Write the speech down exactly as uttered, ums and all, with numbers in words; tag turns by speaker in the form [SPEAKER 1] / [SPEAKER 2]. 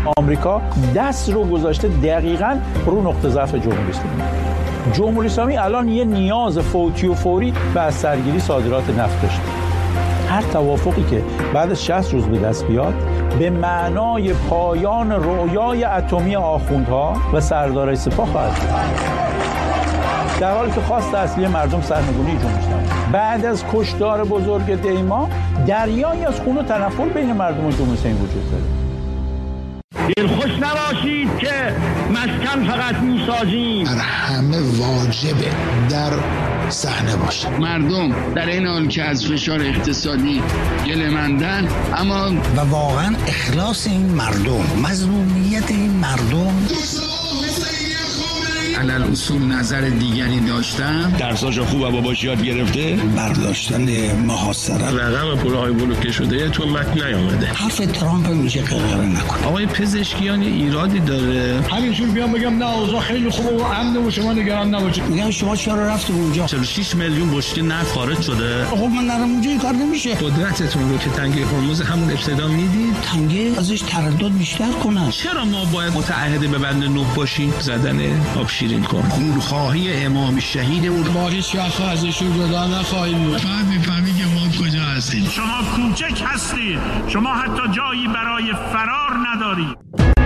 [SPEAKER 1] آمریکا دست رو گذاشته دقیقاً رو نقطه ضعف جمهوری اسلامی. جمهوری اسلامی الان یه نیاز فوتی و فوری به از سرگیری صادرات نفت داشته. هر توافقی که بعد از شصت روز به دست بیاد به معنای پایان رویای اتمی آخوندها و سردارای سپاه خواهد بود، در حالی که خواست اصلی مردم سرنگونی جمهوری اسلامی. بعد از کشتار بزرگ دیما دریایی از خون و تنفر بین مردم و جمهوری اسلامی وجود داره.
[SPEAKER 2] دلخوش نباشید که مسکن فقط میسازیم،
[SPEAKER 3] بر همه واجبه در صحنه باشه.
[SPEAKER 4] مردم در این حال که از فشار اقتصادی گله‌مندن، اما
[SPEAKER 3] و واقعا اخلاص این مردم، مظلومیت این مردم،
[SPEAKER 4] علل اصول نظر دیگری داشتن،
[SPEAKER 2] درساشو خوب و باباش یاد گرفته،
[SPEAKER 3] برداشتن محاصره،
[SPEAKER 2] رقم پولهای بلوکه شده تو متن نیامده.
[SPEAKER 3] حرف ترامپ میشه که غیر نکن.
[SPEAKER 4] آقای پزشکیان ایرادی داره.
[SPEAKER 5] همینجور بیام بگم نه اوضاع خیلی خوبه و امن و شما نگران نباشید.
[SPEAKER 3] میگم شما چرا رفتید اونجا؟
[SPEAKER 2] چهل و شش میلیون بشکه نفت خارج شده.
[SPEAKER 3] خب من نرم اونجا این کار نمیشه.
[SPEAKER 4] قدرتتون رو که تنگه هرمز همون ابتدا میدید،
[SPEAKER 3] تنگه ازش تردد بیشتر کنن.
[SPEAKER 2] چرا ما باید متعهد به بند نه باشیم؟ زدن آب شیرین کن.
[SPEAKER 4] خونخواهی امام شهید اون
[SPEAKER 5] ما هیچ وقت ازشون جدا نخواهیم بود.
[SPEAKER 4] فقط میفهمی که ما کجا هستیم.
[SPEAKER 6] شما کوچک هستید، شما حتی جایی برای فرار ندارید.